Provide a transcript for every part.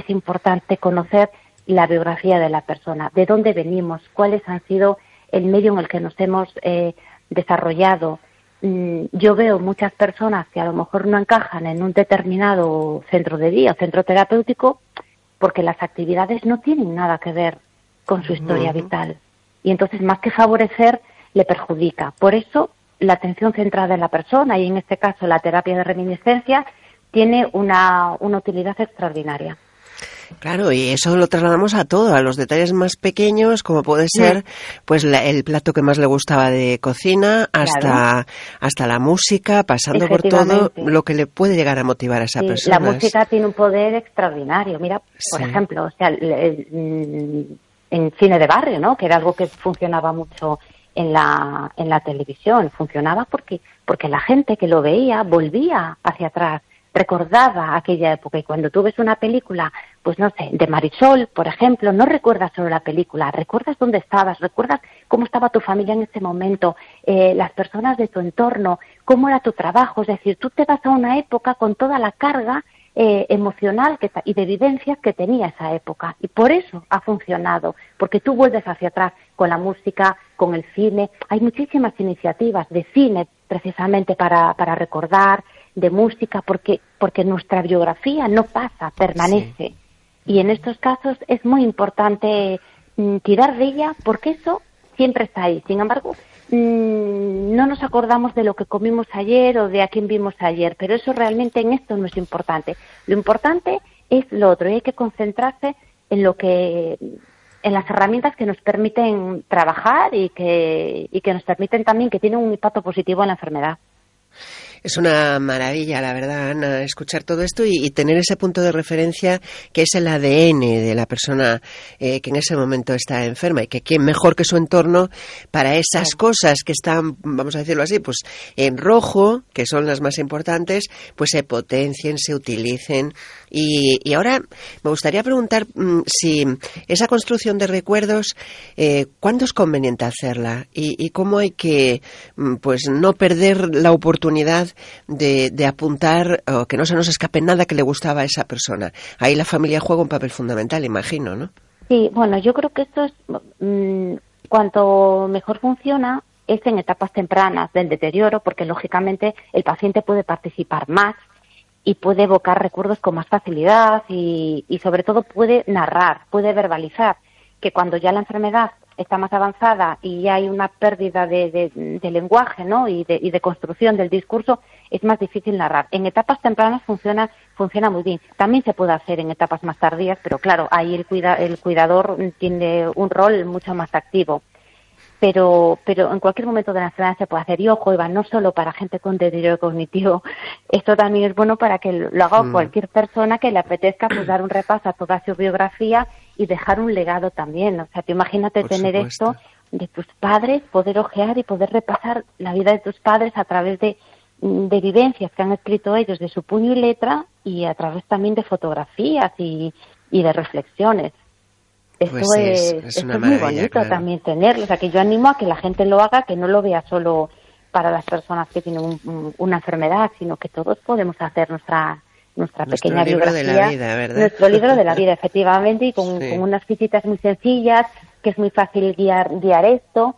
es importante conocer la biografía de la persona, de dónde venimos, cuáles han sido el medio en el que nos hemos desarrollado. Yo veo muchas personas que a lo mejor no encajan en un determinado centro de día o centro terapéutico porque las actividades no tienen nada que ver con su historia vital. Y entonces, más que favorecer, le perjudica. Por eso, la atención centrada en la persona, y en este caso la terapia de reminiscencia, tiene una utilidad extraordinaria. Claro, y eso lo trasladamos a todo, a los detalles más pequeños, como puede ser pues el plato que más le gustaba de cocina, hasta la música, pasando por todo lo que le puede llegar a motivar a esa persona. La música tiene un poder extraordinario. Mira, por ejemplo, o sea, en cine de barrio, ¿no? Que era algo que funcionaba mucho en la televisión. Funcionaba porque la gente que lo veía volvía hacia atrás, recordaba aquella época. Y cuando tú ves una película, pues no sé, de Marisol, por ejemplo, no recuerdas solo la película, recuerdas dónde estabas, recuerdas cómo estaba tu familia en ese momento, las personas de tu entorno, cómo era tu trabajo. Es decir, tú te vas a una época con toda la carga emocional y de vivencias que tenía esa época. Y por eso ha funcionado, porque tú vuelves hacia atrás con la música, con el cine. Hay muchísimas iniciativas de cine precisamente para recordar, de música, porque nuestra biografía no pasa, permanece. Sí. Y en estos casos es muy importante tirar de ella, porque eso siempre está ahí. Sin embargo, no nos acordamos de lo que comimos ayer o de a quién vimos ayer, pero eso realmente en esto no es importante. Lo importante es lo otro, y hay que concentrarse en las herramientas que nos permiten trabajar y que nos permiten también, que tienen un impacto positivo en la enfermedad. Es una maravilla, la verdad, Ana, escuchar todo esto y tener ese punto de referencia que es el ADN de la persona que en ese momento está enferma, y que quién mejor que su entorno para esas cosas que están, vamos a decirlo así, pues en rojo, que son las más importantes, pues se potencien, se utilicen. Y ahora me gustaría preguntar si esa construcción de recuerdos, ¿cuándo es conveniente hacerla? Y cómo hay que pues no perder la oportunidad de apuntar, o que no se nos escape nada que le gustaba a esa persona. Ahí la familia juega un papel fundamental, imagino, ¿no? Sí, bueno, yo creo que esto es cuanto mejor funciona es en etapas tempranas del deterioro, porque lógicamente el paciente puede participar más y puede evocar recuerdos con más facilidad y sobre todo puede narrar, puede verbalizar, que cuando ya la enfermedad está más avanzada y ya hay una pérdida de lenguaje, ¿no? y de construcción del discurso, es más difícil narrar. En etapas tempranas funciona muy bien. También se puede hacer en etapas más tardías, pero claro, ahí el cuidador tiene un rol mucho más activo. Pero en cualquier momento de la enfermedad se puede hacer. Y ojo, Eva, no solo para gente con deterioro cognitivo, esto también es bueno para que lo haga cualquier persona que le apetezca pues dar un repaso a toda su biografía y dejar un legado también. O sea, tú imagínate tener esto de tus padres, poder ojear y poder repasar la vida de tus padres a través de vivencias que han escrito ellos de su puño y letra, y a través también de fotografías y de reflexiones. Esto pues es muy bonito también tenerlo. O sea, que yo animo a que la gente lo haga, que no lo vea solo para las personas que tienen una enfermedad, sino que todos podemos hacer nuestra pequeña biografía. Nuestro libro de la vida, ¿verdad? Nuestro libro de la vida, efectivamente, y con unas fichitas muy sencillas, que es muy fácil guiar esto,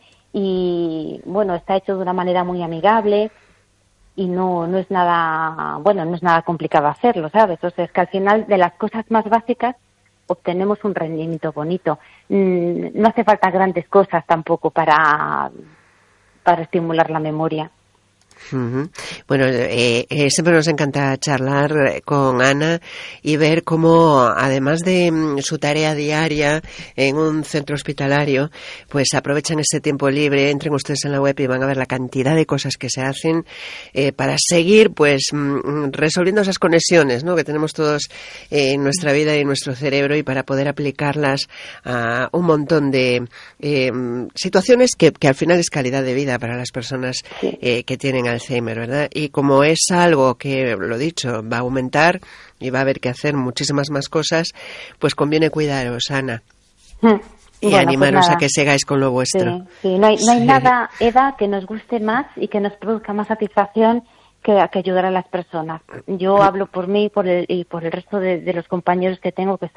y bueno, está hecho de una manera muy amigable, y no es nada complicado hacerlo, ¿sabes? O sea, es que al final de las cosas más básicas obtenemos un rendimiento bonito. No hace falta grandes cosas tampoco para estimular la memoria. Uh-huh. Bueno, siempre nos encanta charlar con Ana y ver cómo, además de su tarea diaria en un centro hospitalario, pues aprovechan ese tiempo libre. Entren ustedes en la web y van a ver la cantidad de cosas que se hacen para seguir pues resolviendo esas conexiones, ¿no?, que tenemos todos en nuestra vida y en nuestro cerebro, y para poder aplicarlas a un montón de situaciones que al final es calidad de vida para las personas que tienen Alzheimer, ¿verdad? Y como es algo que, lo dicho, va a aumentar y va a haber que hacer muchísimas más cosas, pues conviene cuidaros, Ana. Y animaros a que sigáis con lo vuestro. Sí. No hay nada, Eva, que nos guste más y que nos produzca más satisfacción que ayudar a las personas. Yo hablo por mí y por el resto de los compañeros que tengo que